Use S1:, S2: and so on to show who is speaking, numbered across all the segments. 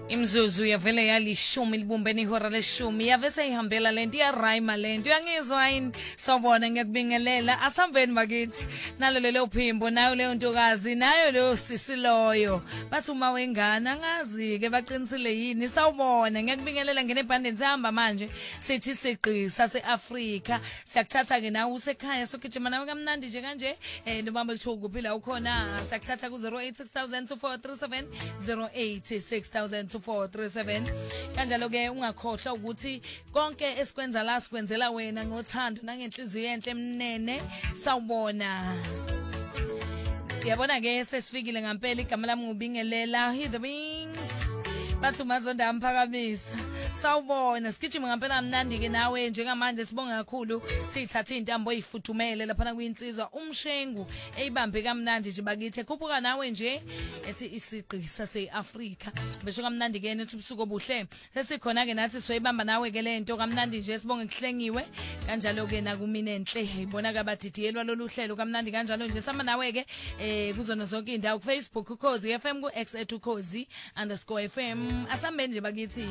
S1: Imzuzu yavele yalishumi libumbeni ihora leshumi yavese ihambela lento iyarhyma lento uyangizwa yini sawubona ngiyakubingelela asambeni bakithi nalo lelo phimbo nayo leyo ntokazi nayo leyo sisi loyo bathi uma wengane angazi ke baqinisile yini sawubona ngiyakubingelela ngene ebhandeni sihamba manje sithi siqisa seAfrika siyakuthatha ke nawe usekhaya sokujima nawe kamnandi nje kanje nobamba lithuku phila ukhona siyakuthatha ku 0860002437 086000 437 kanjalo ke ungakhohlwa ukuthi konke esikwenza la sikwenzela wena ngothando nangenhliziyo enhle emnene sawubona yabona ke sesifikile ngempela igama lami ngubingelela Hear the Wings bathi mazonda amphakamisa sawubona sigijima ngempela mnandi ke nawe njengamanje sibonga kakhulu sithatha intambo eyifuthumele lapha kuyinsizwa umshengu eyibambe kamnandi nje bakithi khuphuka nawe nje ethi isiqi saseAfrika besho kamnandi ke nethi ubusuku obuhle sesikhona ke nathi soyibamba nawe ke lento kamnandi nje sibonge kuhlengiwe kanjalo ke nakumina enhle ibona kabadidiyelwa lolu hlelo kamnandi kanjalo nje samba nawe ke kuzona zonke indawo ku Facebook ukhozi FM ku x@ukhozi_fm asambe nje bakithi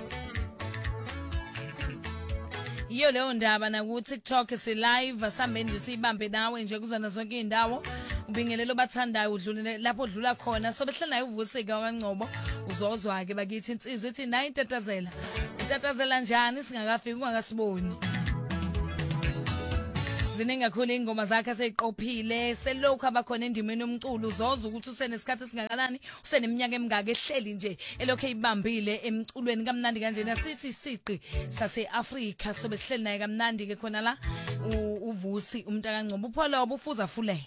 S1: iyo leyo ndaba na ku TikTok si live asambe nje sibambe nawe nje kuzona zonke indawo ubingelelo bathandayo udlule lapho udlula khona so behlala nayo uvusika kaNgcobo uzozwa ke bakithi insizwe ithi nayi itatazela njani singakafiki ungakasiboni ziningi kakhulu ingoma zakhe seyiqophile selokhu abakhona endimeni yomculo uzoza ukuthi usenesikhathi singakanani useneminyaka emingaka ehleli nje elokho eyibambile emculweni kamnandi kanje nasithi isiqi saseAfrika so besihleli naye kamnandi ke khona la uvusi umntakaNgcobo upholobo ufuza fulela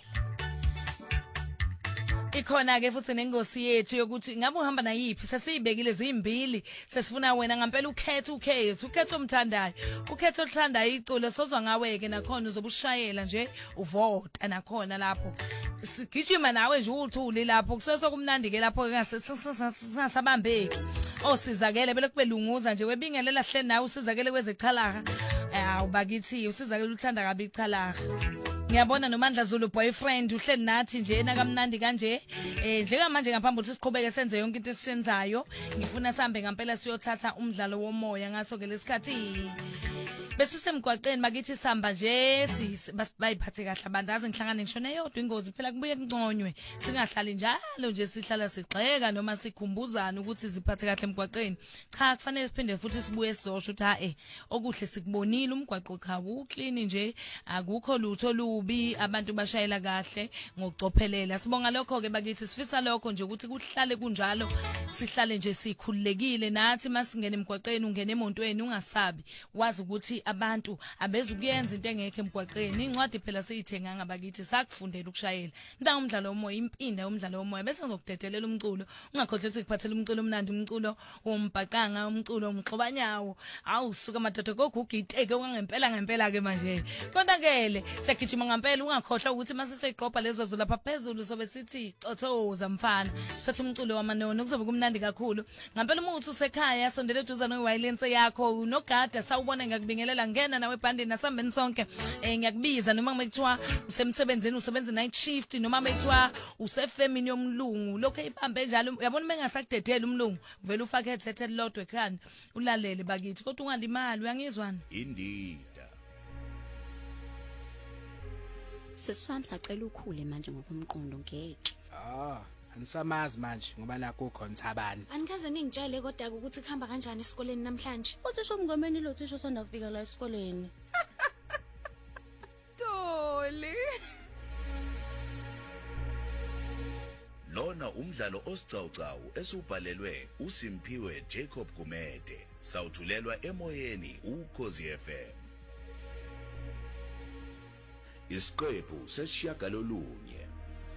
S1: ikhona ke futhi nengosi yethu yokuthi ngabe uhamba nayiphi sesiyibekile zimbili sesifuna wena ngempela ukhetho omthandayo ukhetho olithandayo iculo sozwa ngawe ke nakhona uzobushayela nje uvota nakhona lapho sigijima nawe nje uthuli lapho kuseso kumnandi ke lapho singasabambeki osizakele bele kube lunguza nje webingelela hle nawe usizakele kwezechalaha awubakithi usizakele uthanda kabi ichalaha ngiyabona noMandla Zulu boyfriend uhleli nathi nje nakamnandi kanje njengamanje ngaphambi ukuthi siqhubeke senze yonke into esiyenzayo ngifuna sambe ngempela siyothatha umdlalo womoya ngaso ke lesikhathi besisemgwaqeni bakithi samba nje bayiphathe kahle abandazi ngihlangane ngishone yodwa ingozi phela kubuye kunconywe singahlali njalo nje sihlala sigxeka noma sikhumbuzana ukuthi ziphathe kahle emgwaqeni cha kufanele siphinde futhi sibuye sizosho ukuthi okuhle sikubonile umgwaqo cha uclean nje akukho lutho lubi abantu bashayela kahle ngokucophelela sibonga lokho ke bakithi sifisa lokho nje ukuthi kuhlale kunjalo sihlale nje sikhululekile nathi masingena emgwaqeni ungena emontweni ungasabi wazi ukuthi abantu abezukuyenza into engekho emgwaqeni incwadi phela seyithenga ngabakithi sakufundela ukushayela nta umdlalo womoya impinda yomdlalo womoya bese ngizokudedelela umculo ungakhohle ukuthi kuphathele umculo omnandi umculo wombhaqanga umculo umxobanyawo awusuka madoda koguga iteke ngempela ke manje konakele siyagijima ngempela ungakhohle ukuthi mase seyiqopha lezo zo lapha phezulu sobe sithi cothoza mfana siphethe umculo wamanono kuzobe kumnandi kakhulu ngempela uma uthi usekhaya sondele eduza nowilense yakho unogada sawubona ngakubingelela ngena nawe ebhandini nasambeni sonke ngiyakubiza noma ngekuthiwa usemsebenzini usebenza night shift noma ngekuthiwa usefemini yomlungu lokho eyibambe njalo uyabona bengasakudedela umlungu vele ufake headset elilodwa ekhanda ulalele bakithi kodwa ungalimali uyangizwana
S2: indida
S3: seswami sacela ukhule manje ngokumqondo ngeke
S4: anisamazi manje ngoba nakho khona Thabani
S5: anikaze ningitshele kodwa ukuthi kuhamba kanjani esikoleni namhlanje
S3: uthisha umngomeni lo thisha usanda kufika la esikoleni
S4: Toli
S2: lona umdlalo osicawucawu esubhalelwe uSimphiwe Jacob Gumede sawuthulelwa emoyeni ukhozi FM isiqephu sesishiyagalolunye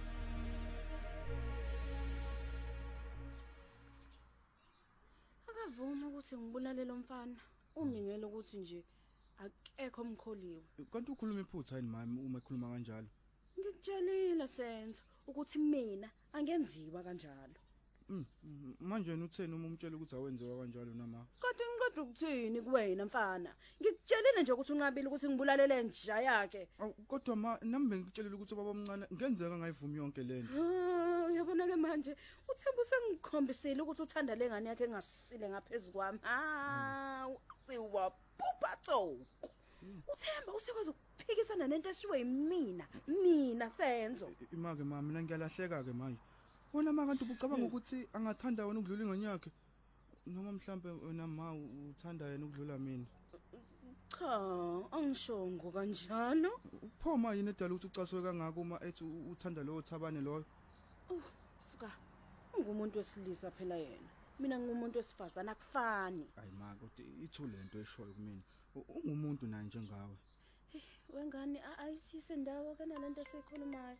S5: akavuma ukuthi ngibulalela umfana umingela ukuthi nje akekho omkholiwe
S6: kanti ukhuluma iphutha yini mami uma ekhuluma kanjalo
S5: ngikutshelile senzo ukuthi mina angenziwa kanjalo
S6: manje wena utheni uma umtshela ukuthi awenziwa kanjalo nama
S5: kodwa Kodwa ukuthini kuwena mfana? Ngikutshelile nje ukuthi unqabile ukuthi ngibulalele nja yakhe.
S6: Awu kodwa ma nami bengikutshelile ukuthi baba omncane ngenzeka ngayivumi yonke lento.
S5: Uyabona ke manje uThemba usengikhombisile ukuthi uthanda lengane yakhe engasile ngaphezulu kwami. Usiwabhubha tsoko. uThemba usikwazi ukuphikisana nento eshiwe mina Senzo.
S6: Imake mama mina ngiyalahleka ke manje. Wona makanti ubucabanga ukuthi angathanda wena ukudlula ingane yakhe noma mhlambe wena ma uthanda yena ukudlula mina.
S5: Cha, angishongo kanjalo.
S6: Uphoma yini edala ukuthi ucaswe kangaka uma ethi uthanda lo Thabane loyo?
S5: Suka. Ungumuntu wesilisa phela yena. Mina ngumuntu wesifazana akufani.
S6: Hayi ma kodwa ithule lento eshoyo kumina. Ungumuntu naye njengawe.
S5: Wengane ayisise ndawo kana lento esikhulumayo.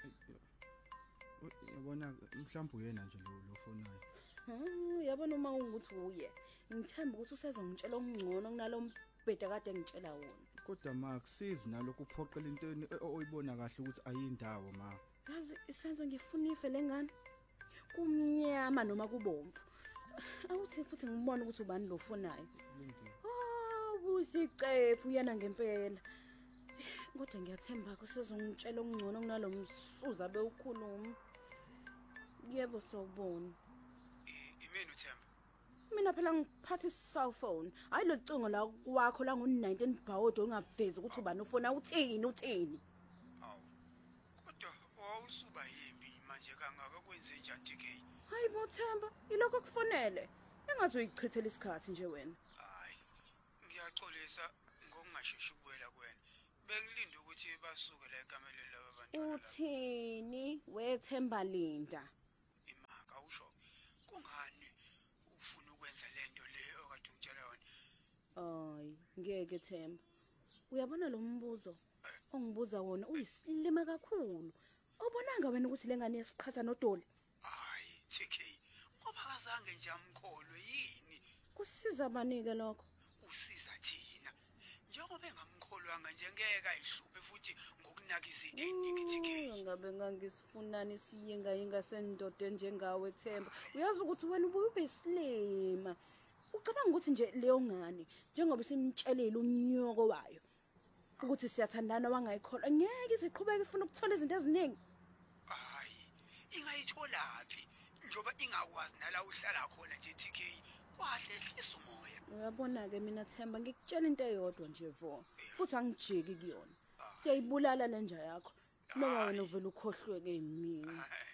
S6: Yabona mhlawumbe uyena nje lo fonayo.
S5: Yabona uma ukuthi uye. Ngithemba ukuthi usezongitshela okungcono kunalo mbheda kade ngitshela wona.
S6: Kodwa ma kusizi nalokho uphoqela into oyibona kahle ukuthi ayindawo ma.
S5: Yazi isenzo ngifuna ife lengane. Kumnyama noma kubomvu. Awuthi futhi ngibona ukuthi ubani lo fonayo. Usicefu yana ngempela. Kodwa ngiyathemba kusezongitshela okungcono kunalo msuza bewukhuluma. Yebo sawubona.
S4: Imini uThemba.
S5: Mina phela ngiphatha i-cell phone. Hayi lo cingo la kwakho la ngo-19 bhawodo ungavezi ukuthi ubani ufona uthini.
S4: Awu. Kodwa wawusuba yimbi manje kangaka kwenze njani TK?
S5: Hayi bo Themba, ilokho kufonele. Engathi uyichithela isikhathi nje wena.
S4: Hayi. Ngiyaxolisa ngokungasheshi ukuwela kwena. Bengilinde ukuthi basuke la ekamelweni laba bantwana.
S5: Uthini wethemba Linda?
S4: Imaka usho. Kungani ufuna ukwenza lento leyo okade ungitshela yona?
S5: Hayi, ngeke Themba. Uyabona lo mbuzo ongibuza wona uyisilima kakhulu. Ubonanga wena ukuthi lengane yesiqhatha noDoli?
S4: Hayi, TK. Ngoba kazange nje amkholwe yini?
S5: Kusiza abanike lokho.
S4: Usiza thina. Njengoba engamkholwanga nje ngeke ayihluphe futhi ngokunaka izinto eziningi TK.
S5: Ngabe ngangisifunani siyinga sendoda njengawe Themba. Uyazi ukuthi wena ube isilima. Ucabanga ukuthi nje leyo ngane njengoba simtshelile unyoko wayo ukuthi siyathandana wangayikholwa ngeke iziqhubeke ifuna ukuthola izinto eziningi.
S4: Hayi, ingayitholaphi njoba ingakwazi nala uhlala khona nje TK. Kwahle ehlisa umoya.
S5: Uyabona ke mina Themba ngikutshela into eyodwa nje vo. Futhi angijiki kuyona. Siyayibulala lenja yakho. Noma wena uvela ukhohlweke yimini.